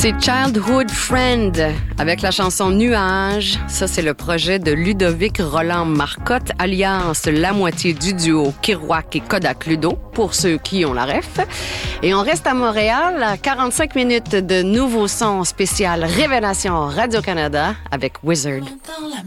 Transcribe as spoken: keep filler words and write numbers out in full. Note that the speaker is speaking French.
C'est Childhood Friend avec la chanson Nuages. Ça, c'est le projet de Ludovic Roland Marcotte, alias la moitié du duo Kerouac et Kodak Ludo, pour ceux qui ont la ref. Et on reste à Montréal, à quarante-cinq minutes de nouveaux sons spécial Révélation Radio-Canada avec Wizard.